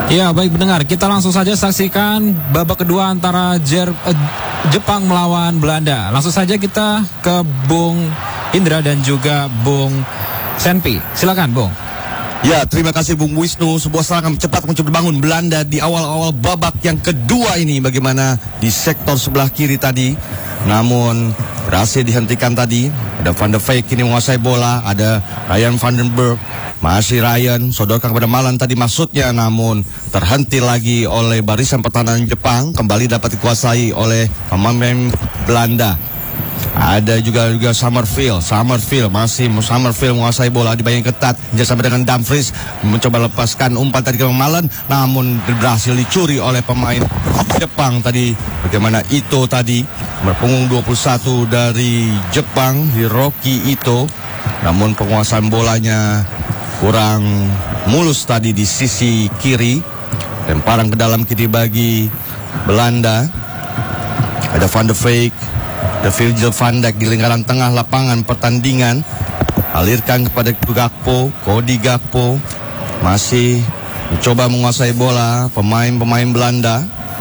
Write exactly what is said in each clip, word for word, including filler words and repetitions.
Ya, baik pendengar, kita langsung saja saksikan babak kedua antara Jer, eh, Jepang melawan Belanda. Langsung saja kita ke Bung Indra dan juga Bung Senpi. Silakan, Bung. Ya, terima kasih Bung Wisnu. Sebuah serangan cepat mencoba dibangun Belanda di awal-awal babak yang kedua ini. Bagaimana di sektor sebelah kiri tadi, namun berhasil dihentikan tadi. Ada Van der Veek ini menguasai bola, ada Ryan van den Berg. Masih Ryan, sodorkan kepada Malan tadi maksudnya, namun terhenti lagi oleh barisan pertahanan Jepang. Kembali dapat dikuasai oleh pemain Belanda. Ada juga juga Summerfield, Summerfield masih Summerfield menguasai bola, dibayang ketat, bersama dengan Dumfries mencoba lepaskan umpan tadi ke Malan, namun berhasil dicuri oleh pemain Jepang tadi. Bagaimana Ito tadi, berpunggung dua puluh satu dari Jepang, Hiroki Ito, namun penguasaan bolanya kurang mulus tadi di sisi kiri. Lemparan ke dalam kiri bagi Belanda. Ada Van der Veek, ada Virgil van Dijk di lingkaran tengah lapangan pertandingan. Alirkan kepada Gakpo, Cody Gakpo masih mencoba menguasai bola pemain-pemain Belanda.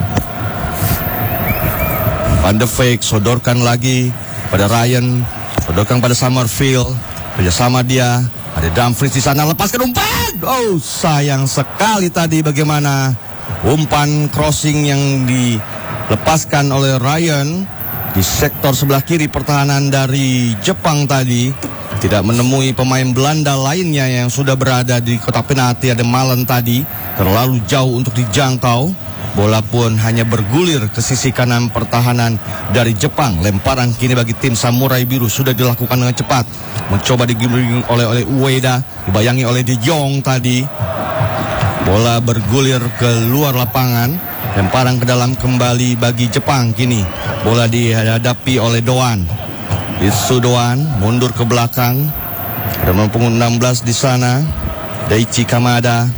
Van der Veek sodorkan lagi pada Ryan, sodorkan pada Summerfield, kerjasama dia. Ada Dumfries di sana, lepaskan umpan. Oh, sayang sekali tadi bagaimana umpan crossing yang dilepaskan oleh Ryan di sektor sebelah kiri pertahanan dari Jepang tadi. Tidak menemui pemain Belanda lainnya yang sudah berada di kotak penalti. Ada Malan tadi, terlalu jauh untuk dijangkau. Bola pun hanya bergulir ke sisi kanan pertahanan dari Jepang. Lemparan kini bagi tim Samurai Biru sudah dilakukan dengan cepat. Mencoba digiring oleh oleh Ueda, dibayangi oleh De Jong tadi. Bola bergulir ke luar lapangan. Lemparan ke dalam kembali bagi Jepang kini. Bola dihadapi oleh Doan. Itsu Doan mundur ke belakang. Ada nomor punggung enam belas di sana. Daichi Kamada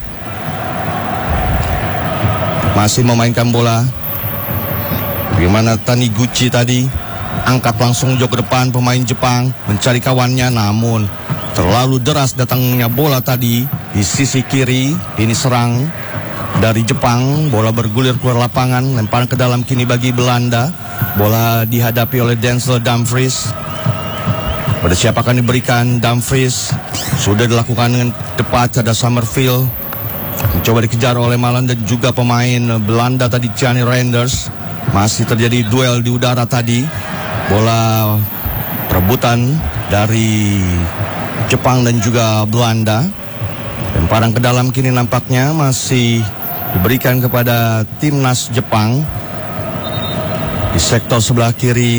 masih memainkan bola. Bagaimana Taniguchi tadi, angkat langsung jauh ke depan pemain Jepang, mencari kawannya, namun terlalu deras datangnya bola tadi di sisi kiri. Ini serang dari Jepang, bola bergulir keluar lapangan, lemparan ke dalam kini bagi Belanda. Bola dihadapi oleh Denzel Dumfries. Pada siapa akan diberikan? Dumfries sudah dilakukan dengan tepat. Ada Summerfield mencoba dikejar oleh Malan dan juga pemain Belanda tadi, Gianni Reinders. Masih terjadi duel di udara tadi. Bola perebutan dari Jepang dan juga Belanda. Lemparan ke dalam kini nampaknya masih diberikan kepada timnas Jepang. Di sektor sebelah kiri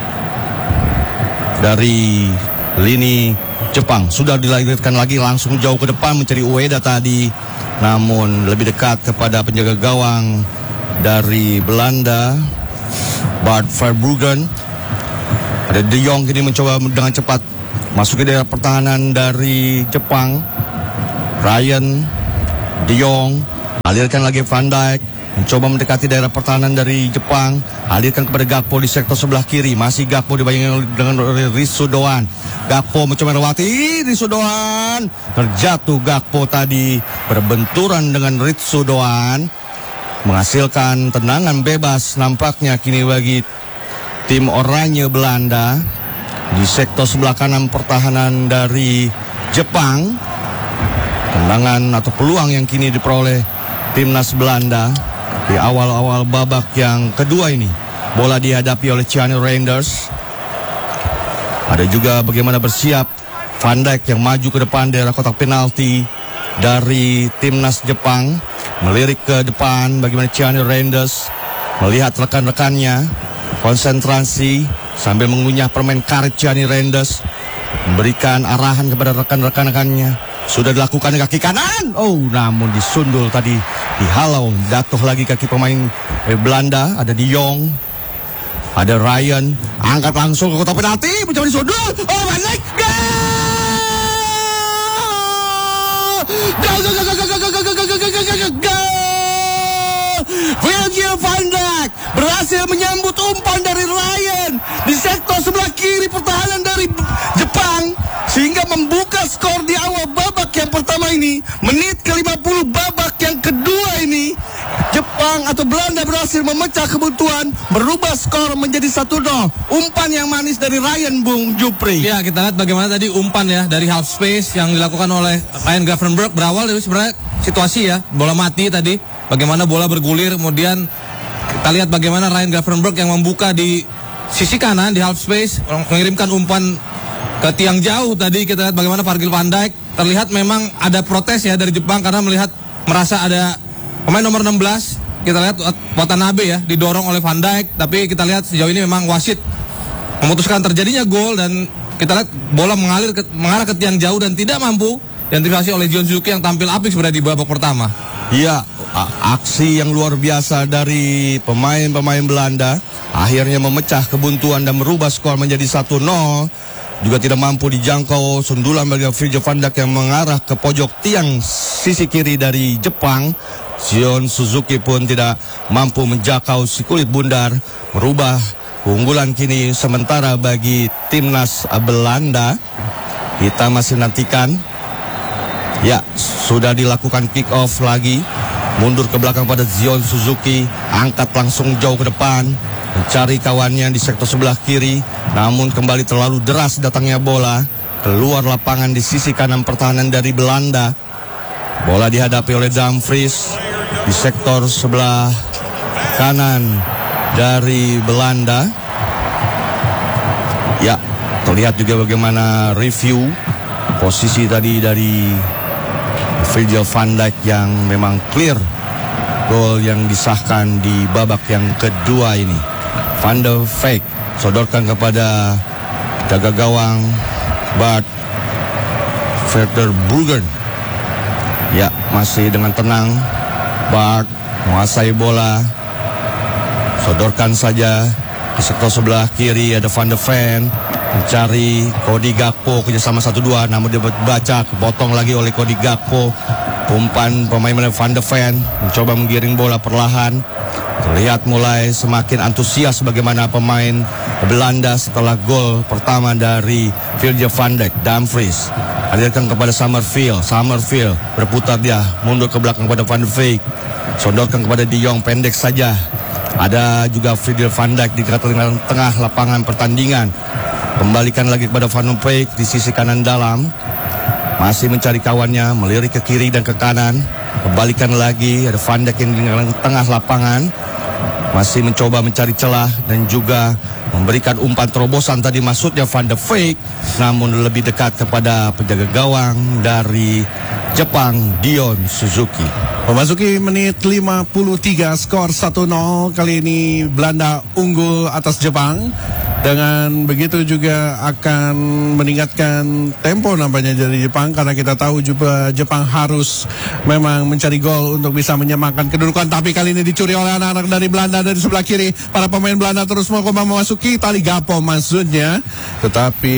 dari lini Jepang sudah dilahirkan lagi, langsung jauh ke depan mencari Ueda tadi, namun lebih dekat kepada penjaga gawang dari Belanda, Bart Verbruggen. Ada De Jong kini mencoba dengan cepat masuk ke daerah pertahanan dari Jepang. Ryan, De Jong, alirkan lagi Van Dijk, mencoba mendekati daerah pertahanan dari Jepang. Alirkan kepada Gakpo di sektor sebelah kiri. Masih Gakpo dibayangi dengan Ritsu Doan. Gakpo mencoba melewati Ritsu Doan. Terjatuh Gakpo tadi, berbenturan dengan Ritsu Doan, menghasilkan tendangan bebas nampaknya kini bagi tim oranye Belanda. Di sektor sebelah kanan pertahanan dari Jepang, tendangan atau peluang yang kini diperoleh timnas Belanda di awal-awal babak yang kedua ini. Bola dihadapi oleh Gianni Reinders. Ada juga bagaimana bersiap Van Dijk yang maju ke depan daerah kotak penalti dari timnas Jepang. Melirik ke depan bagaimana Gianni Reinders melihat rekan-rekannya, konsentrasi sambil mengunyah permen karet. Gianni Reinders memberikan arahan kepada rekan-rekan-rekannya. Sudah dilakukan kaki kanan. Oh, namun disundul tadi, dihalau, jatuh lagi kaki pemain Belanda. Ada De Jong, ada Ryan, angkat langsung ke kotak penalti, mencoba disundul. Oh, Van Dijk, Virgil van Dijk berhasil menyambut umpan dari Ryan di sektor sebelah kiri pertahanan dari Jepang, sehingga membuka skor di awal babak yang pertama ini. Menit ke lima puluh babak yang kedua ini, atau Belanda berhasil memecah kebuntuan, merubah skor menjadi satu nol. Umpan yang manis dari Ryan, Bung Jupri. Ya, kita lihat bagaimana tadi umpan ya dari half space yang dilakukan oleh Ryan Gravenberch. Berawal dari sebenarnya situasi ya, bola mati tadi, bagaimana bola bergulir, kemudian kita lihat bagaimana Ryan Gravenberch yang membuka di sisi kanan di half space, mengirimkan umpan ke tiang jauh. Tadi kita lihat bagaimana Virgil van Dijk, terlihat memang ada protes ya dari Jepang karena melihat merasa ada pemain nomor enam belas, kita lihat Watanabe ya, didorong oleh Van Dijk, tapi kita lihat sejauh ini memang wasit memutuskan terjadinya gol dan kita lihat bola mengalir ke, mengarah ke tiang jauh dan tidak mampu diantisipasi oleh Gion Suzuki yang tampil apik sebenarnya di babak pertama. Iya, aksi yang luar biasa dari pemain-pemain Belanda akhirnya memecah kebuntuan dan merubah skor menjadi satu nol. Juga tidak mampu dijangkau sundulan bagi Virgil van Dijk yang mengarah ke pojok tiang sisi kiri dari Jepang. Gion Suzuki pun tidak mampu menjangkau si kulit bundar, merubah keunggulan kini sementara bagi timnas Belanda. Kita masih nantikan. Ya, sudah dilakukan kick off lagi. Mundur ke belakang pada Gion Suzuki, angkat langsung jauh ke depan, mencari kawannya di sektor sebelah kiri. Namun kembali terlalu deras datangnya bola keluar lapangan di sisi kanan pertahanan dari Belanda. Bola dihadapi oleh Dumfries di sektor sebelah kanan dari Belanda. Ya, terlihat juga bagaimana review posisi tadi dari Virgil van Dijk yang memang clear gol yang disahkan di babak yang kedua ini. Van der Vaart sodorkan kepada jaga gawang Bart Verbruggen. Ya, masih dengan tenang Bart menguasai bola, sodorkan saja di sektor sebelah kiri. Ada Van der Vaart mencari Cody Gakpo, kerjasama satu dua, namun dia baca kepotong lagi oleh Cody Gakpo. Umpan pemain Van der Vaart mencoba menggiring bola perlahan. Terlihat mulai semakin antusias bagaimana pemain Belanda setelah gol pertama dari Virgil van Dijk. Dumfries hadirkan kepada Summerfield. Summerfield berputar dia, mundur ke belakang kepada Van der Vaart, sodorkan kepada De Jong, pendek saja. Ada juga Virgil van Dijk di tengah lapangan pertandingan. Kembalikan lagi kepada Van der Vaart di sisi kanan dalam, masih mencari kawannya, melirik ke kiri dan ke kanan. Kembalikan lagi, ada Van Dijk yang di tengah lapangan, masih mencoba mencari celah dan juga memberikan umpan terobosan tadi maksudnya Van der Vaart, namun lebih dekat kepada penjaga gawang dari Jepang, Gion Suzuki. Memasuki menit lima puluh tiga, skor satu nol. Kali ini Belanda unggul atas Jepang. Dengan begitu juga akan meningkatkan tempo nampaknya dari Jepang, karena kita tahu juga Jepang harus memang mencari gol untuk bisa menyamakan kedudukan. Tapi kali ini dicuri oleh anak-anak dari Belanda dari sebelah kiri. Para pemain Belanda terus mau memasuki tali Gakpo maksudnya, tetapi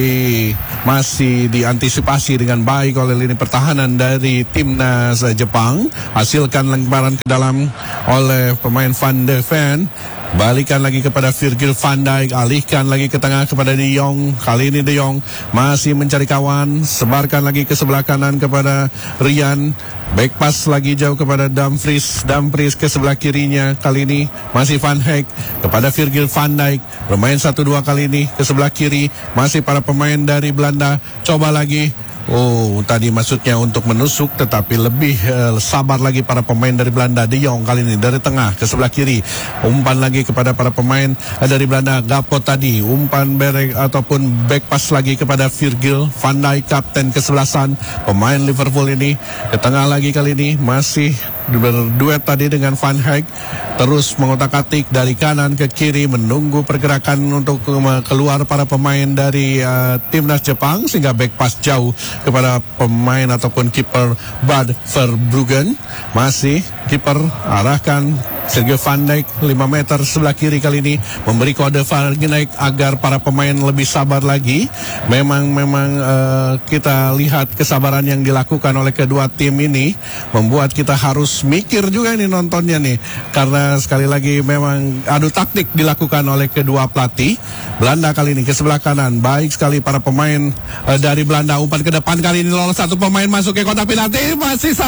masih diantisipasi dengan baik oleh lini pertahanan dari timnas Jepang. Hasilkan lemparan ke dalam oleh pemain Van der Vaart. Balikan lagi kepada Virgil van Dijk, alihkan lagi ke tengah kepada De Jong. Kali ini De Jong masih mencari kawan, sebarkan lagi ke sebelah kanan kepada Ryan. Back pass lagi jauh kepada Dumfries. Dumfries ke sebelah kirinya, kali ini masih Van Dijk kepada Virgil van Dijk. Bermain satu dua kali ini ke sebelah kiri, masih para pemain dari Belanda. Coba lagi. Oh, tadi maksudnya untuk menusuk, tetapi lebih uh, sabar lagi para pemain dari Belanda. De Jong kali ini dari tengah ke sebelah kiri, umpan lagi kepada para pemain uh, dari Belanda. Gakpo tadi umpan berek ataupun back pass lagi kepada Virgil van Dijk, kapten kesebelasan pemain Liverpool ini. Ke tengah lagi kali ini masih berduet tadi dengan Van Dijk, terus mengotak-atik dari kanan ke kiri, menunggu pergerakan untuk keluar para pemain dari uh, timnas Jepang, sehingga back pass jauh kepada pemain ataupun kiper Bart Verbruggen. Masih kiper arahkan Sergio Van Dijk lima meter sebelah kiri, kali ini memberi kode Van Dijk agar para pemain lebih sabar lagi. Memang memang uh, kita lihat kesabaran yang dilakukan oleh kedua tim ini membuat kita harus mikir juga ini nontonnya nih, karena sekali lagi memang adu taktik dilakukan oleh kedua pelatih. Belanda kali ini ke sebelah kanan, baik sekali para pemain uh, dari Belanda. Umpan ke depan kali ini lolos satu pemain masuk ke kotak penalti, masih satu.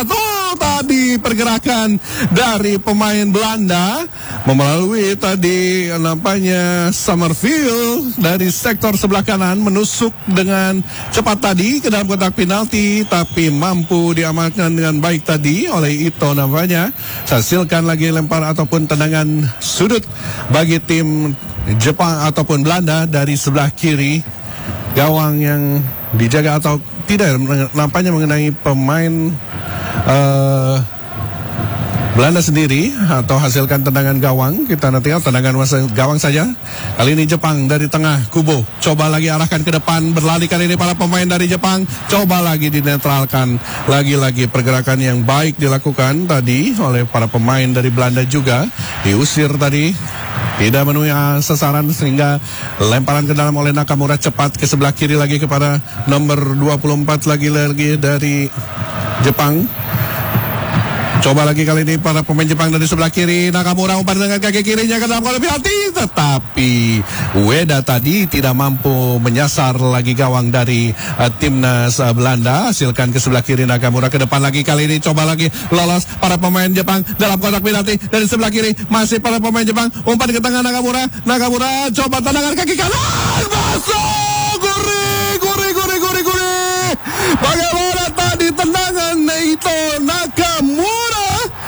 tadi pergerakan dari pemain Belanda melalui tadi nampaknya Summerfield dari sektor sebelah kanan menusuk dengan cepat tadi ke dalam kotak penalti, tapi mampu diamankan dengan baik tadi oleh Ito nampaknya. Hasilkan lagi lempar ataupun tendangan sudut bagi tim Jepang ataupun Belanda dari sebelah kiri. Gawang yang dijaga atau tidak nampaknya mengenai pemain uh, Belanda sendiri, atau hasilkan tendangan gawang. Kita nanti lihat tendangan gawang saja. Kali ini Jepang dari tengah kubu, coba lagi arahkan ke depan, berlari kali ini para pemain dari Jepang, coba lagi dinetralkan. Lagi-lagi pergerakan yang baik dilakukan tadi oleh para pemain dari Belanda juga. Diusir tadi, tidak memenuhi sasaran sehingga lemparan ke dalam oleh Nakamura, cepat ke sebelah kiri lagi kepada nomor dua puluh empat lagi-lagi dari Jepang. Coba lagi kali ini para pemain Jepang dari sebelah kiri. Nakamura umpan dengan kaki kirinya ke dalam kotak penalti, tetapi Ueda tadi tidak mampu menyasar lagi gawang dari uh, timnas uh, Belanda. Hasilkan ke sebelah kiri Nakamura, ke depan lagi kali ini coba lagi lolos para pemain Jepang dalam kotak penalti dari sebelah kiri. Masih para pemain Jepang, umpan ke tengah Nakamura. Nakamura coba tendangan kaki kanan, masuk, gurih, gurih, gurih, gurih, gurih. Bagaimana tadi tendangan Ito Nakamura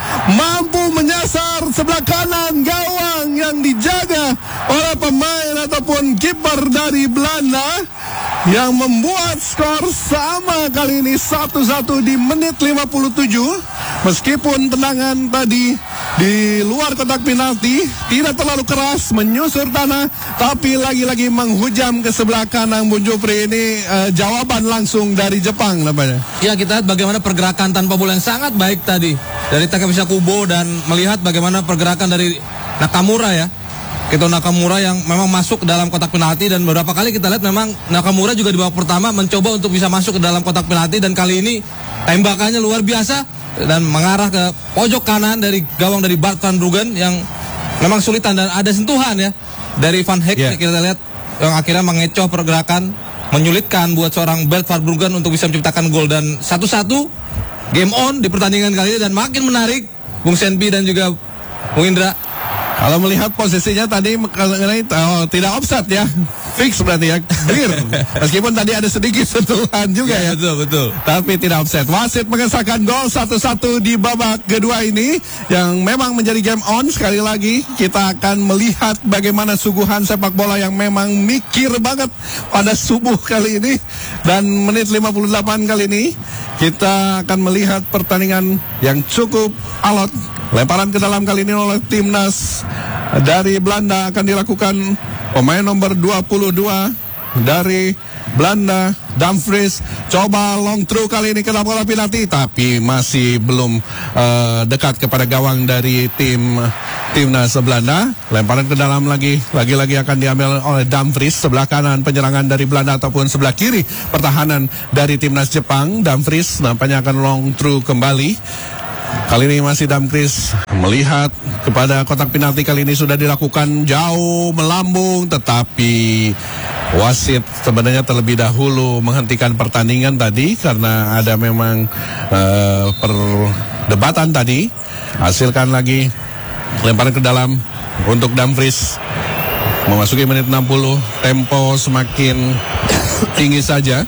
mampu menyasar sebelah kanan gawang yang dijaga oleh pemain ataupun kiper dari Belanda, yang membuat skor sama kali ini satu satu di menit lima puluh tujuh. Meskipun tendangan tadi di luar kotak penalti tidak terlalu keras menyusur tanah, tapi lagi-lagi menghujam ke sebelah kanan. Bung Jupri, ini uh, jawaban langsung dari Jepang namanya. Ya, kita lihat bagaimana pergerakan tanpa bola yang sangat baik tadi dari Takemisa Kubo, dan melihat bagaimana pergerakan dari Nakamura ya. Kito Nakamura yang memang masuk dalam kotak penalti, dan beberapa kali kita lihat memang Nakamura juga di babak pertama mencoba untuk bisa masuk ke dalam kotak penalti, dan kali ini tembakannya luar biasa dan mengarah ke pojok kanan dari gawang dari Bart van Bruggen yang memang sulitan, dan ada sentuhan ya dari Van Heek yeah. Kita lihat yang akhirnya mengecoh pergerakan, menyulitkan buat seorang Bart van Bruggen untuk bisa menciptakan gol, dan satu-satu game on di pertandingan kali ini, dan makin menarik Bung Senpi dan juga Bung Indra. Kalau melihat posisinya tadi mengenai oh, tidak offside ya, fix berarti ya, clear. Meskipun tadi ada sedikit sentuhan juga ya, ya. Betul, betul. Tapi tidak offside. Wasit mengesahkan gol satu satu di babak kedua ini, yang memang menjadi game on. Sekali lagi kita akan melihat bagaimana suguhan sepak bola yang memang mikir banget pada subuh kali ini. Dan menit lima puluh delapan kali ini kita akan melihat pertandingan yang cukup alot. Lemparan ke dalam kali ini oleh timnas dari Belanda akan dilakukan pemain nomor dua puluh dua dari Belanda, Dumfries. Coba long throw kali ini ke dalam kotak penalti, tapi masih belum uh, dekat kepada gawang dari tim timnas Belanda. Lemparan ke dalam lagi, lagi-lagi akan diambil oleh Dumfries. Sebelah kanan penyerangan dari Belanda ataupun sebelah kiri pertahanan dari timnas Jepang. Dumfries nampaknya akan long throw kembali. Kali ini masih Dumfries melihat kepada kotak penalti. Kali ini sudah dilakukan jauh melambung, tetapi wasit sebenarnya terlebih dahulu menghentikan pertandingan tadi karena ada memang uh, perdebatan tadi. Hasilkan lagi lemparan ke dalam untuk Dumfries. Memasuki menit enam puluh, tempo semakin tinggi saja.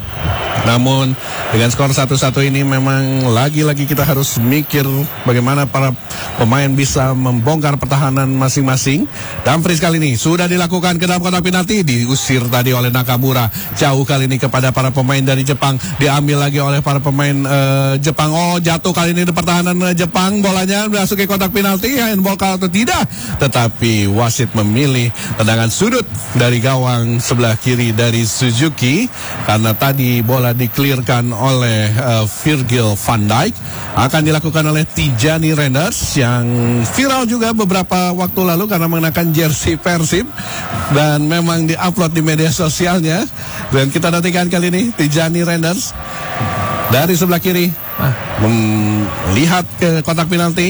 Namun dengan skor satu satu ini memang lagi-lagi kita harus mikir bagaimana para pemain bisa membongkar pertahanan masing-masing. Dumfries kali ini sudah dilakukan ke dalam kotak penalti, diusir tadi oleh Nakamura. Jauh kali ini kepada para pemain dari Jepang, diambil lagi oleh para pemain uh, Jepang. Oh, jatuh kali ini di pertahanan uh, Jepang, bolanya masuk ke kotak penalti, handball atau tidak. Tetapi wasit memilih tendangan sudut dari gawang sebelah kiri dari Suzuki, karena tadi bola diklirkan oleh uh, Virgil van Dijk. Akan dilakukan oleh Tijani Reinders yang viral juga beberapa waktu lalu karena mengenakan jersey Persib dan memang diupload di media sosialnya. Dan kita nantikan kali ini Tijani Reinders dari sebelah kiri melihat ke kotak penalti.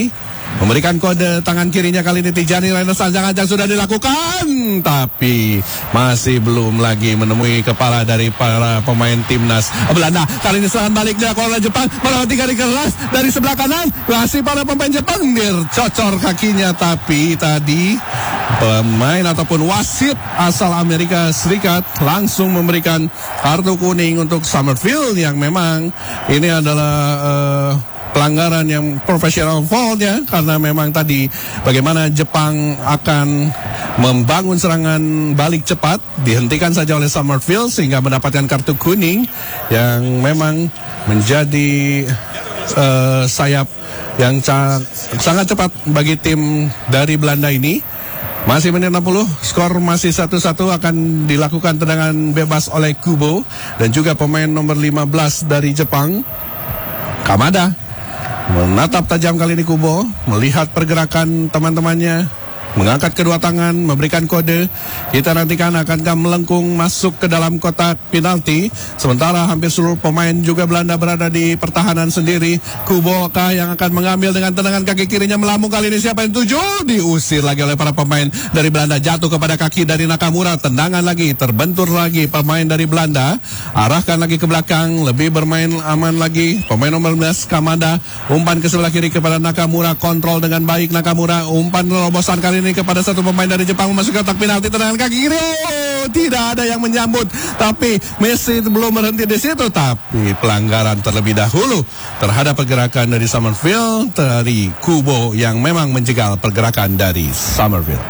memberikan kode tangan kirinya kali ini Tijani Reynolds, ajang-ajang sudah dilakukan, tapi masih belum lagi menemui kepala dari para pemain timnas Belanda. Kali ini serangan balik dilakukan oleh Jepang, melewati garis keras dari sebelah kanan, masih para pemain Jepang dircocor kakinya, tapi tadi pemain ataupun wasit asal Amerika Serikat langsung memberikan kartu kuning untuk Summerfield yang memang ini adalah uh, pelanggaran yang profesional foul-nya, karena memang tadi bagaimana Jepang akan membangun serangan balik cepat dihentikan saja oleh Summerfield sehingga mendapatkan kartu kuning yang memang menjadi uh, sayap yang ca- sangat cepat bagi tim dari Belanda ini. Masih menit enam puluh, skor masih satu satu, akan dilakukan tendangan bebas oleh Kubo dan juga pemain nomor lima belas dari Jepang, Kamada. Menatap tajam kali ini Kubo, melihat pergerakan teman-temannya, mengangkat kedua tangan, memberikan kode. Kita nantikan akankah melengkung masuk ke dalam kotak penalti. Sementara hampir seluruh pemain juga Belanda berada di pertahanan sendiri. Kubo kah yang akan mengambil dengan tendangan kaki kirinya melambung, kali ini siapa yang tuju? Diusir lagi oleh para pemain dari Belanda, jatuh kepada kaki dari Nakamura. Tendangan lagi, terbentur lagi pemain dari Belanda, arahkan lagi ke belakang, lebih bermain aman lagi. Pemain nomor lima belas Kamada, umpan ke sebelah kiri kepada Nakamura, kontrol dengan baik Nakamura, umpan terobosan kali ini kepada satu pemain dari Jepang memasuki kotak penalti, tendangan kaki kiri, oh, tidak ada yang menyambut, tapi Messi belum berhenti di situ, tapi pelanggaran terlebih dahulu terhadap pergerakan dari Summerfield dari Kubo yang memang menjegal pergerakan dari Summerfield.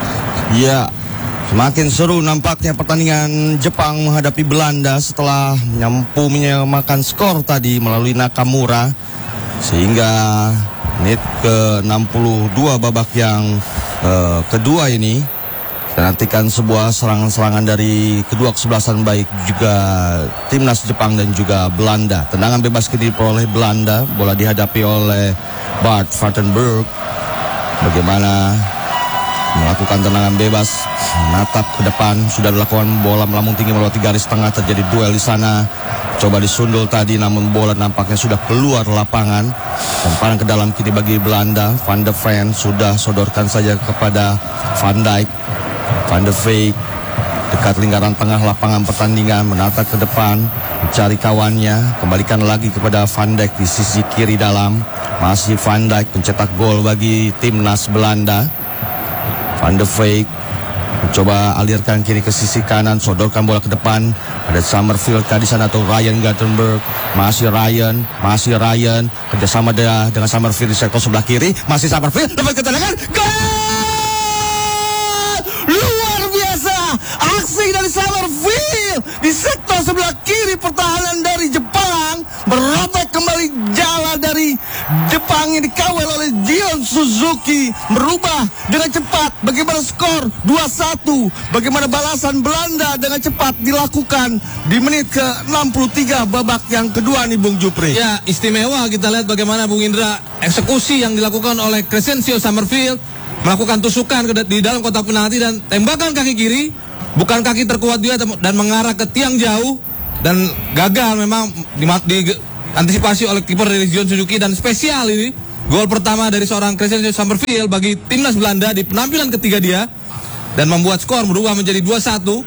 Ya, semakin seru nampaknya pertandingan Jepang menghadapi Belanda setelah mampu menyamakan skor tadi melalui Nakamura, sehingga menit ke enam puluh dua babak yang uh, kedua ini kita nantikan sebuah serangan-serangan dari kedua kesebelasan, baik juga timnas Jepang dan juga Belanda. Tendangan bebas kini diperoleh Belanda, bola dihadapi oleh Bart Vandenberg. Bagaimana melakukan tendangan bebas, menatap ke depan, sudah dilakukan, bola melambung tinggi melewati garis tengah, terjadi duel di sana. Coba disundul tadi, namun bola nampaknya sudah keluar lapangan. Lemparan ke dalam kini bagi Belanda. Van de Ven sudah sodorkan saja kepada Van Dijk. Van de Beek dekat lingkaran tengah lapangan pertandingan, menatap ke depan, mencari kawannya, kembalikan lagi kepada Van Dijk di sisi kiri dalam. Masih Van Dijk pencetak gol bagi timnas Belanda. Van de Beek mencoba alirkan kiri ke sisi kanan, sodorkan bola ke depan. Ada Summerfield di sana atau Ryan Gattenberg. Masih Ryan, masih Ryan kerjasama dia dengan Summerfield di sektor sebelah kiri. Masih Summerfield dapat ketenangan, gol! Luar biasa aksi dari Summerfield di sektor sebelah kiri pertahanan dari Jepang. Merobek kembali jala dari Jepang yang dikawal oleh Gion Suzuki, merubah dengan cepat. Bagaimana skor dua satu, bagaimana balasan Belanda dengan cepat dilakukan di menit ke enam puluh tiga babak yang kedua nih Bung Jupri. Ya, istimewa kita lihat bagaimana Bung Indra eksekusi yang dilakukan oleh Crescencio Summerfield, melakukan tusukan di dalam kotak penalti dan tembakan kaki kiri, bukan kaki terkuat dia dan mengarah ke tiang jauh dan gagal memang di, di antisipasi oleh kiper dari Gion Suzuki. Dan spesial ini gol pertama dari seorang Crescencio Summerfield bagi timnas Belanda di penampilan ketiga dia dan membuat skor berubah menjadi dua satu.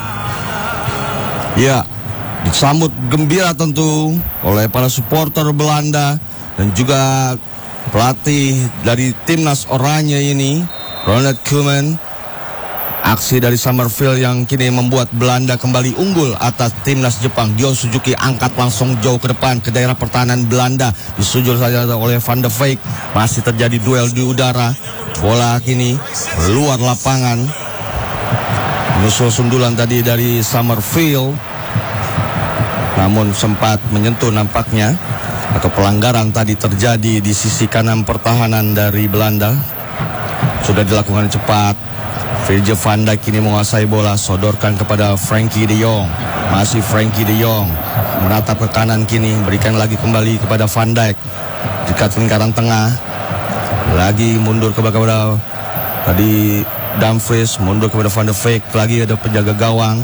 Ya, disambut gembira tentu oleh para supporter Belanda dan juga pelatih dari timnas oranye ini, Ronald Koeman. Aksi dari Summerfield yang kini membuat Belanda kembali unggul atas timnas Jepang. Gion Suzuki angkat langsung jauh ke depan ke daerah pertahanan Belanda, disujul saja oleh Van de Beek. Masih terjadi duel di udara, bola kini keluar lapangan. Menyusul sundulan tadi dari Summerfield, namun sempat menyentuh nampaknya, atau pelanggaran tadi terjadi di sisi kanan pertahanan dari Belanda. Sudah dilakukan cepat. Virgil van Dijk kini menguasai bola, sodorkan kepada Frankie de Jong. Masih Frankie de Jong menatap ke kanan kini, berikan lagi kembali kepada Van Dijk dekat lingkaran tengah. Lagi mundur kepada tadi Dumfries, mundur kepada Van de Beek. Lagi ada penjaga gawang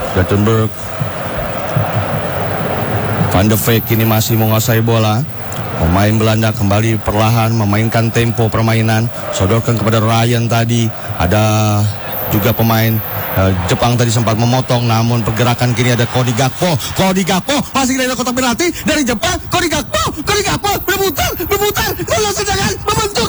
Gattenberg. Van de Beek kini masih menguasai bola. Pemain Belanda kembali perlahan memainkan tempo permainan. Sodorkan kepada Ryan tadi. Ada juga pemain uh, Jepang tadi sempat memotong, namun pergerakan kini ada Cody Gakpo. Cody Gakpo masih dari kotak penalti dari Jepang. Cody Gakpo, Cody Gakpo berputar, berputar, gol sedangan membentur.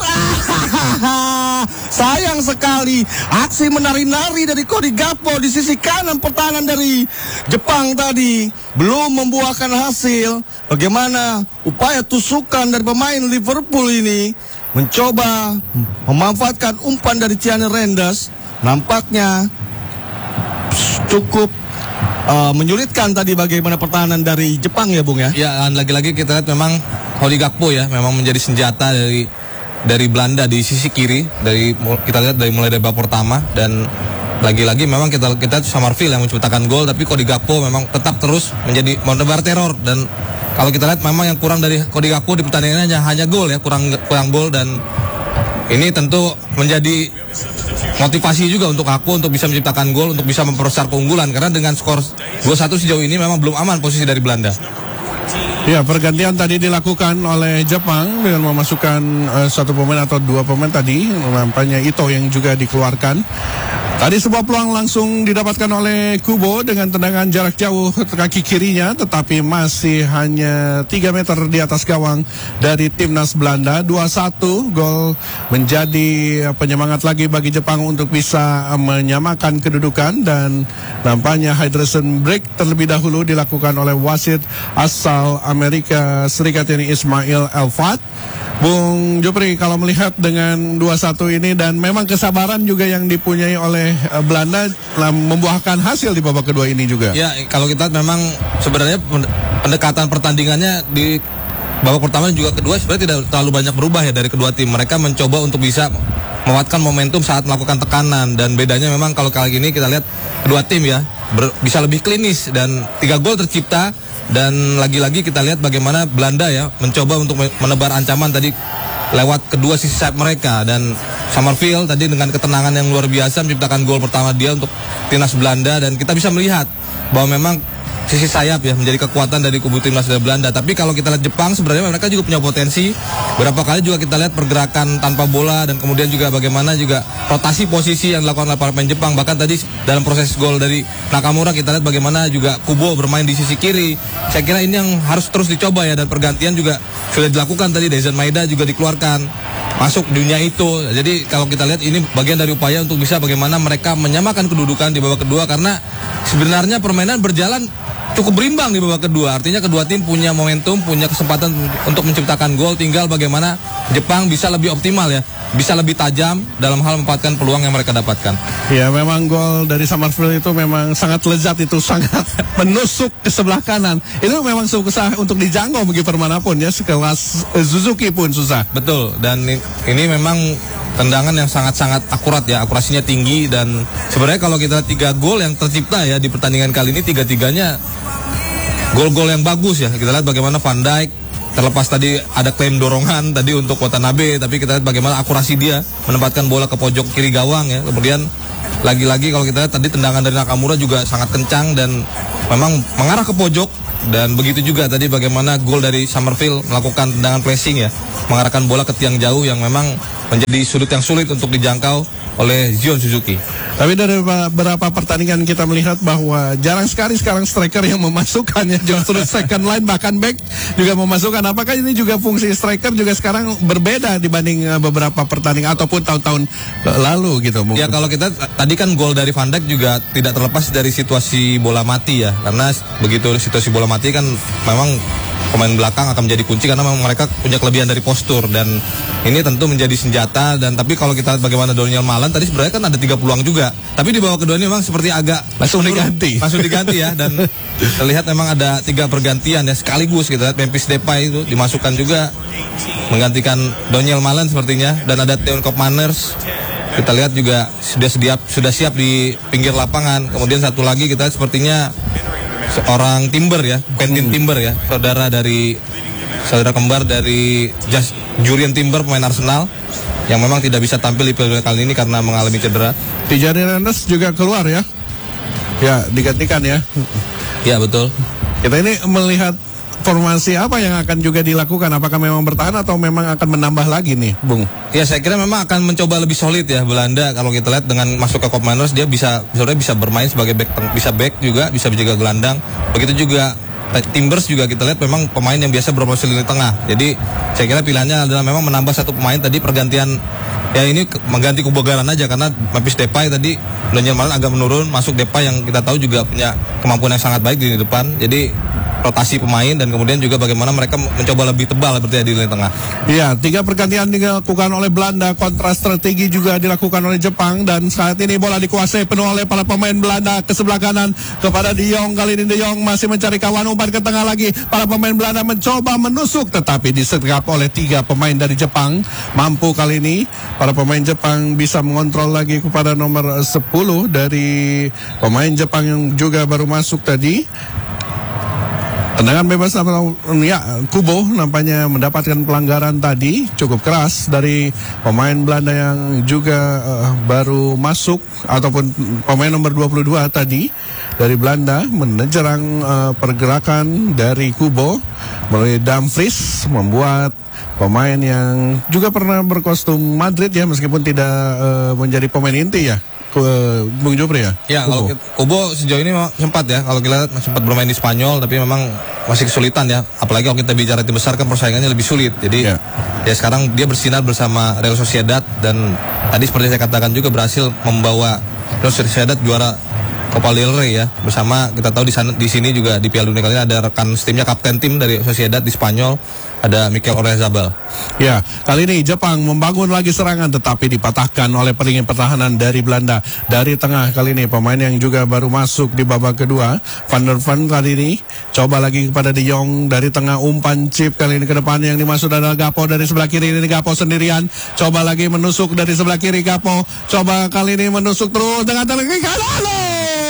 Ah, sayang sekali aksi menari-nari dari Cody Gakpo di sisi kanan pertahanan dari Jepang tadi belum membuahkan hasil. Bagaimana upaya tusukan dari pemain Liverpool ini mencoba memanfaatkan umpan dari Tiane Reinders, nampaknya cukup uh, menyulitkan tadi bagaimana pertahanan dari Jepang ya Bung ya. Ya, dan lagi-lagi kita lihat memang Cody Gakpo ya memang menjadi senjata dari dari Belanda di sisi kiri, dari kita lihat dari mulai dari babak pertama, dan lagi-lagi memang kita kita Summerfield yang menciptakan gol, tapi Cody Gakpo memang tetap terus menjadi menebar teror. Dan kalau kita lihat memang yang kurang dari Cody Gakpo di pertandingan hanya hanya gol ya, kurang kurang gol, dan ini tentu menjadi motivasi juga untuk aku untuk bisa menciptakan gol, untuk bisa memperbesar keunggulan, karena dengan skor dua satu sejauh ini memang belum aman posisi dari Belanda. Ya, pergantian tadi dilakukan oleh Jepang dengan memasukkan uh, satu pemain atau dua pemain tadi, nampaknya Ito yang juga dikeluarkan. Tadi sebuah peluang langsung didapatkan oleh Kubo dengan tendangan jarak jauh kaki kirinya, tetapi masih hanya tiga meter di atas gawang dari timnas Belanda. Dua satu, gol menjadi penyemangat lagi bagi Jepang untuk bisa menyamakan kedudukan, dan nampaknya hydration break terlebih dahulu dilakukan oleh wasit asal Amerika Serikat ini Ismail Elfat. Bung Jupri, kalau melihat dengan dua satu ini dan memang kesabaran juga yang dipunyai oleh uh, Belanda uh, membuahkan hasil di babak kedua ini juga. Ya, kalau kita memang sebenarnya pendekatan pertandingannya di babak pertama dan juga kedua sebenarnya tidak terlalu banyak berubah ya dari kedua tim. Mereka mencoba untuk bisa memanfaatkan momentum saat melakukan tekanan, dan bedanya memang kalau kali ini kita lihat kedua tim ya ber, bisa lebih klinis dan tiga gol tercipta. Dan lagi-lagi kita lihat bagaimana Belanda ya mencoba untuk menebar ancaman tadi lewat kedua sisi sayap mereka, dan Summerfield tadi dengan ketenangan yang luar biasa menciptakan gol pertama dia untuk timnas Belanda, dan kita bisa melihat bahwa memang sisi sayap ya menjadi kekuatan dari kubu timnas dari Belanda. Tapi kalau kita lihat Jepang sebenarnya mereka juga punya potensi. Berapa kali juga kita lihat pergerakan tanpa bola, dan kemudian juga bagaimana juga rotasi posisi yang dilakukan oleh para pemain Jepang. Bahkan tadi dalam proses gol dari Nakamura kita lihat bagaimana juga Kubo bermain di sisi kiri. Saya kira ini yang harus terus dicoba ya, dan pergantian juga sudah dilakukan tadi. Daizen Maeda juga dikeluarkan masuk dunia itu. Jadi kalau kita lihat ini bagian dari upaya untuk bisa bagaimana mereka menyamakan kedudukan di babak kedua, karena sebenarnya permainan berjalan cukup berimbang di babak kedua. Artinya kedua tim punya momentum, punya kesempatan untuk menciptakan gol. Tinggal bagaimana Jepang bisa lebih optimal ya, bisa lebih tajam dalam hal memanfaatkan peluang yang mereka dapatkan. Ya, memang gol dari Summerfield itu memang sangat lezat, itu sangat menusuk ke sebelah kanan. Itu memang susah untuk dijangkau bagi permanapun ya, sekelas Suzuki pun susah. Betul, dan ini memang tendangan yang sangat-sangat akurat ya, akurasinya tinggi, dan sebenarnya kalau kita lihat tiga gol yang tercipta ya di pertandingan kali ini, tiga-tiganya gol-gol yang bagus ya. Kita lihat bagaimana Van Dijk, terlepas tadi ada klaim dorongan tadi untuk Watanabe, tapi kita lihat bagaimana akurasi dia menempatkan bola ke pojok kiri gawang ya. Kemudian lagi-lagi kalau kita lihat tadi tendangan dari Nakamura juga sangat kencang dan memang mengarah ke pojok. Dan begitu juga tadi bagaimana gol dari Summerfield melakukan tendangan pressing ya, mengarahkan bola ke tiang jauh yang memang menjadi sudut yang sulit untuk dijangkau oleh Zion Suzuki. Tapi dari beberapa pertandingan kita melihat bahwa jarang sekali sekarang striker yang memasukkannya, justru second line bahkan back juga memasukkan. Apakah ini juga fungsi striker juga sekarang berbeda dibanding beberapa pertandingan ataupun tahun-tahun lalu gitu? Ya, kalau kita tadi kan gol dari Van Dijk juga tidak terlepas dari situasi bola mati ya, karena begitu situasi bola mati kan memang pemain belakang akan menjadi kunci karena memang mereka punya kelebihan dari postur, dan ini tentu menjadi senjata. Dan tapi kalau kita lihat bagaimana Daniel Malan tadi sebenarnya kan ada tiga peluang juga, tapi di babak kedua ini memang seperti agak langsung diganti langsung diganti ya, dan terlihat memang ada tiga pergantian ya sekaligus. Kita lihat Memphis Depay itu dimasukkan juga menggantikan Daniel Malan sepertinya, dan ada Theo Koopmeiners kita lihat juga sudah siap sudah siap di pinggir lapangan. Kemudian satu lagi kita sepertinya seorang Timber ya, Quentin Timber ya, saudara dari saudara kembar dari Just Jurien Timber, pemain Arsenal yang memang tidak bisa tampil di Piala kali ini karena mengalami cedera. Tiane Reinders juga keluar ya, ya digantikan ya. Ya betul. Kita ini melihat formasi apa yang akan juga dilakukan? Apakah memang bertahan atau memang akan menambah lagi nih, Bung? Ya saya kira memang akan mencoba lebih solid ya Belanda. Kalau kita lihat dengan masuk ke Copa Minors, dia bisa sebenarnya bisa bermain sebagai back, bisa back juga, bisa menjaga gelandang. Begitu juga Timbers juga kita lihat memang pemain yang biasa beroperasi di tengah. Jadi saya kira pilihannya adalah memang menambah satu pemain tadi pergantian. Ya ini ke, mengganti Kubo Galan aja karena Memphis Depay tadi bulan Januari agak menurun, masuk Depay yang kita tahu juga punya kemampuan yang sangat baik di depan. Jadi rotasi pemain dan kemudian juga bagaimana mereka mencoba lebih tebal berarti di lini tengah. Iya, tiga pergantian dilakukan oleh Belanda, kontra strategi juga dilakukan oleh Jepang dan saat ini bola dikuasai penuh oleh para pemain Belanda ke sebelah kanan kepada De Jong. Kali ini De Jong masih mencari kawan, umpan ke tengah lagi. Para pemain Belanda mencoba menusuk tetapi disergap oleh tiga pemain dari Jepang. Mampu kali ini para pemain Jepang bisa mengontrol lagi kepada nomor sepuluh dari pemain Jepang yang juga baru masuk tadi. Tendangan bebas ya, Kubo nampaknya mendapatkan pelanggaran tadi cukup keras dari pemain Belanda yang juga uh, baru masuk ataupun pemain nomor dua puluh dua tadi dari Belanda menyerang uh, pergerakan dari Kubo melalui Dumfries, membuat pemain yang juga pernah berkostum Madrid ya meskipun tidak uh, menjadi pemain inti ya. Bung Jopri ya? Ya, Kubo. Kalau Kubo sejauh ini sempat ya, kalau kita sempat bermain di Spanyol, tapi memang masih kesulitan ya. Apalagi kalau kita bicara tim besar kan persaingannya lebih sulit. Jadi ya, ya sekarang dia bersinar bersama Real Sociedad dan tadi seperti saya katakan juga berhasil membawa Real Sociedad juara Copa del Rey ya. Bersama kita tahu di sana di sini juga di Piala Dunia kali ini ada rekan timnya, kapten tim dari Sociedad di Spanyol, ada Mikel Oyarzabal. Ya, kali ini Jepang membangun lagi serangan tetapi dipatahkan oleh peringkat pertahanan dari Belanda. Dari tengah kali ini pemain yang juga baru masuk di babak kedua, Van der Ven kali ini coba lagi kepada De Jong dari tengah, umpan chip kali ini ke depan yang dimaksud adalah Gakpo dari sebelah kiri. Ini Gakpo sendirian, coba lagi menusuk dari sebelah kiri. Gakpo coba kali ini menusuk terus dengan tendangan kanan.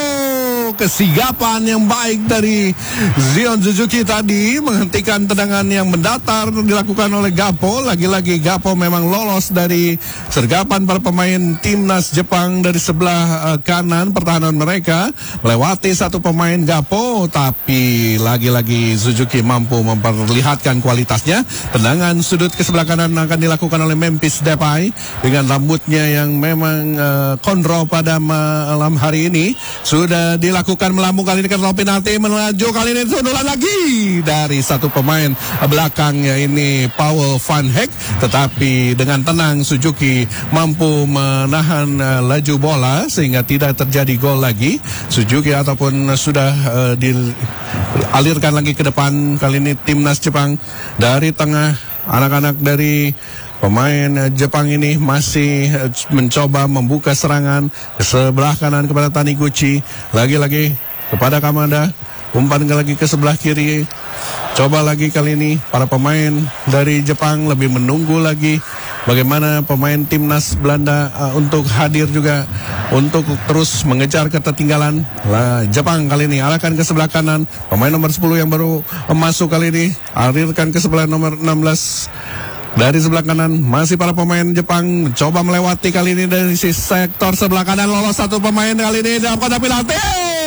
Kesigapan yang baik dari Zion Suzuki tadi menghentikan tendangan yang mendatar dilakukan oleh Gakpo. Lagi-lagi Gakpo memang lolos dari sergapan para pemain timnas Jepang dari sebelah uh, kanan pertahanan mereka, melewati satu pemain Gakpo, tapi lagi-lagi Suzuki mampu memperlihatkan kualitasnya. Tendangan sudut ke sebelah kanan akan dilakukan oleh Memphis Depay dengan rambutnya yang memang uh, kondro pada malam hari ini. Sudah dilakukan Lakukan melambung kali ini ke penalti, melaju kali ini sundulan lagi dari satu pemain belakangnya ini Paul van Heck, tetapi dengan tenang Suzuki mampu menahan uh, laju bola sehingga tidak terjadi gol lagi. Suzuki ataupun sudah uh, dialirkan lagi ke depan kali ini timnas Jepang dari tengah. Anak-anak dari pemain Jepang ini masih mencoba membuka serangan ke sebelah kanan kepada Taniguchi, lagi-lagi kepada Kamada, umpan lagi ke sebelah kiri. Coba lagi kali ini para pemain dari Jepang lebih menunggu lagi bagaimana pemain timnas Belanda uh, untuk hadir juga untuk terus mengejar ketertinggalan. Lah, Jepang kali ini arahkan ke sebelah kanan, pemain nomor sepuluh yang baru masuk kali ini alirkan ke sebelah nomor enam belas. Dari sebelah kanan masih para pemain Jepang mencoba melewati kali ini dari si sektor sebelah kanan, lolos satu pemain kali ini dalam kotak penalti.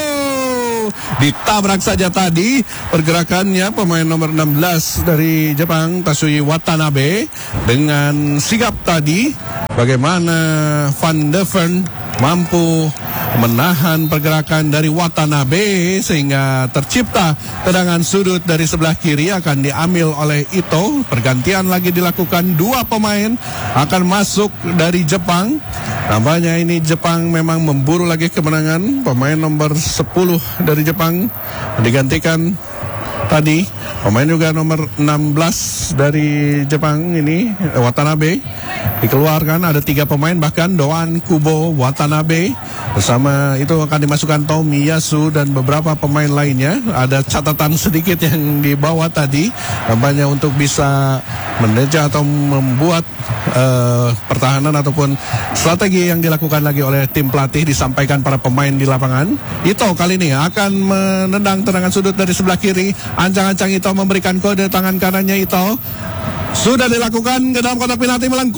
Ditabrak saja tadi pergerakannya pemain nomor enam belas dari Jepang, Tatsuya Watanabe, dengan sigap tadi bagaimana Van de Ven mampu menahan pergerakan dari Watanabe sehingga tercipta tendangan sudut dari sebelah kiri akan diambil oleh Ito. Pergantian lagi dilakukan, dua pemain akan masuk dari Jepang. Nampaknya ini Jepang memang memburu lagi kemenangan. Pemain nomor sepuluh dari Jepang digantikan tadi pemain juga nomor enam belas dari Jepang ini Watanabe dikeluarkan. Ada tiga pemain bahkan, Doan, Kubo, Watanabe. Bersama itu akan dimasukkan Tomiyasu dan beberapa pemain lainnya. Ada catatan sedikit yang dibawa tadi, nampaknya untuk bisa meneja atau membuat uh, pertahanan ataupun strategi yang dilakukan lagi oleh tim pelatih disampaikan para pemain di lapangan. Ito kali ini akan menendang tendangan sudut dari sebelah kiri. Ancang-ancang Ito memberikan kode tangan kanannya. Ito sudah dilakukan ke dalam kotak penalti, melengkung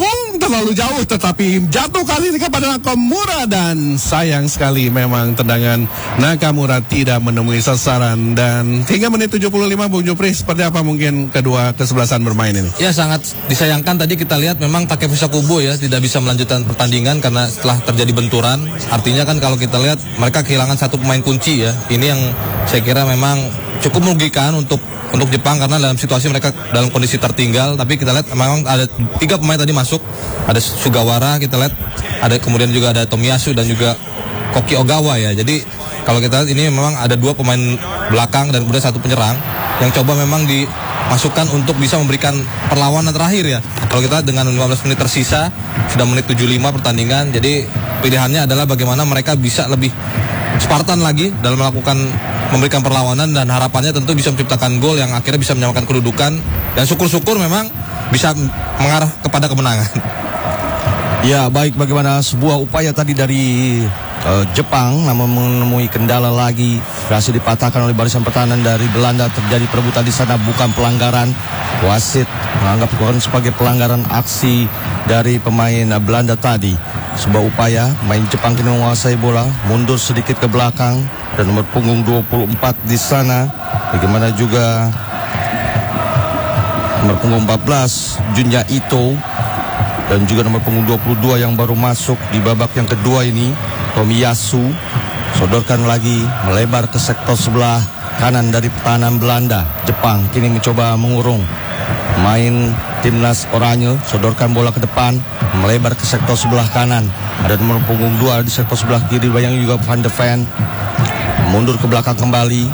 terlalu jauh, tetapi jatuh kali ini kepada Nakamura, dan sayang sekali memang tendangan Nakamura tidak menemui sasaran. Dan hingga menit tujuh puluh lima, Bung Jupri, seperti apa mungkin kedua kesebelasan bermain ini? Ya, sangat disayangkan tadi kita lihat memang Takefusa Kubo ya tidak bisa melanjutkan pertandingan karena setelah terjadi benturan. Artinya kan kalau kita lihat mereka kehilangan satu pemain kunci ya. Ini yang saya kira memang cukup merugikan untuk untuk Jepang karena dalam situasi mereka dalam kondisi tertinggal. Tapi kita lihat memang ada tiga pemain tadi masuk, ada Sugawara kita lihat, ada kemudian juga ada Tomiyasu dan juga Koki Ogawa ya. Jadi kalau kita lihat ini memang ada dua pemain belakang dan kemudian satu penyerang yang coba memang dimasukkan untuk bisa memberikan perlawanan terakhir ya. Kalau kita lihat dengan lima belas menit tersisa, sudah menit tujuh puluh lima pertandingan, jadi pilihannya adalah bagaimana mereka bisa lebih Spartan lagi dalam melakukan memberikan perlawanan, dan harapannya tentu bisa menciptakan gol yang akhirnya bisa menyamakan kedudukan, dan syukur-syukur memang bisa mengarah kepada kemenangan. Ya, baik, bagaimana sebuah upaya tadi dari uh, Jepang namun menemui kendala lagi, berhasil dipatahkan oleh barisan pertahanan dari Belanda. Terjadi perebutan di sana, bukan pelanggaran. Wasit menganggap bukan sebagai pelanggaran aksi dari pemain uh, Belanda tadi. Sebuah upaya, main Jepang kini menguasai bola, mundur sedikit ke belakang, dan nomor punggung dua puluh empat di sana. Bagaimana juga nomor punggung empat belas Junya Ito, dan juga nomor punggung dua puluh dua yang baru masuk di babak yang kedua ini, Tomiyasu. Sodorkan lagi, melebar ke sektor sebelah kanan dari pertahanan Belanda. Jepang kini mencoba mengurung main timnas oranye, sodorkan bola ke depan, melebar ke sektor sebelah kanan. Ada nomor punggung dua di sektor sebelah kiri, bayang juga Van de Ven, mundur ke belakang kembali.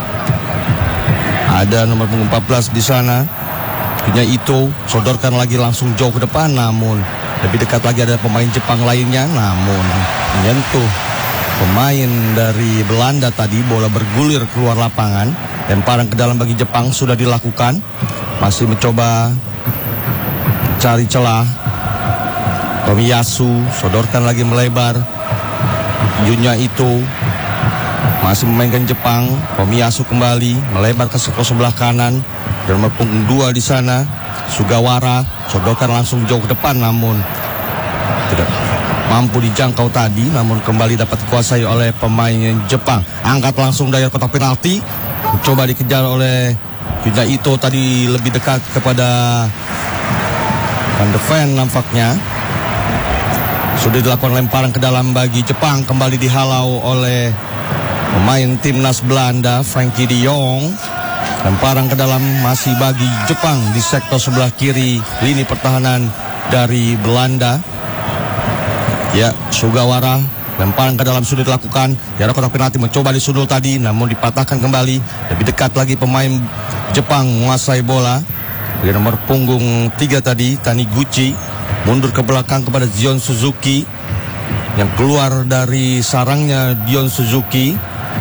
Ada nomor punggung empat belas di sana, punya Ito, sodorkan lagi langsung jauh ke depan, namun lebih dekat lagi ada pemain Jepang lainnya, namun menyentuh pemain dari Belanda tadi. Bola bergulir keluar lapangan, lemparan ke dalam bagi Jepang sudah dilakukan. Masih mencoba cari celah. Tomiyasu sodorkan lagi melebar. Junya Ito masih memainkan Jepang. Tomiyasu kembali melebar ke sektor sebelah kanan. Dan nomor punggung dua di sana, Sugawara, sodorkan langsung jauh ke depan, namun tidak mampu dijangkau tadi, namun kembali dapat dikuasai oleh pemain Jepang. Angkat langsung dari kotak penalti, coba dikejar oleh Junya Ito tadi, lebih dekat kepada Van de Ven nampaknya. Sudah dilakukan lemparan ke dalam bagi Jepang, kembali dihalau oleh pemain timnas Belanda, Frankie de Jong. Lemparan ke dalam masih bagi Jepang di sektor sebelah kiri lini pertahanan dari Belanda. Ya, Sugawara, lemparan ke dalam sudah dilakukan di arah kotak penalti, mencoba disundul tadi, namun dipatahkan kembali. Lebih dekat lagi pemain Jepang menguasai bola. Di nomor punggung tiga tadi, Taniguchi, mundur ke belakang kepada Dion Suzuki, yang keluar dari sarangnya Dion Suzuki.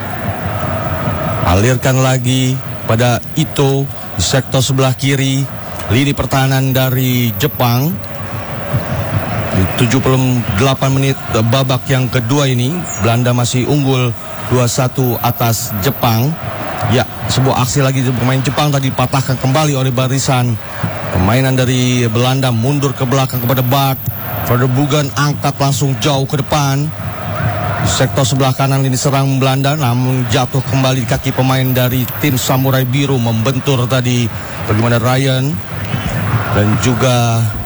Alirkan lagi pada Ito di sektor sebelah kiri lini pertahanan dari Jepang. Di tujuh puluh delapan menit babak yang kedua ini, Belanda masih unggul dua satu atas Jepang. Ya, sebuah aksi lagi pemain Jepang tadi patahkan kembali oleh barisan permainan dari Belanda, mundur ke belakang kepada Bart. Verbugen angkat langsung jauh ke depan. Di sektor sebelah kanan ini serang Belanda, namun jatuh kembali di kaki pemain dari tim Samurai Biru, membentur tadi bagaimana Ryan dan juga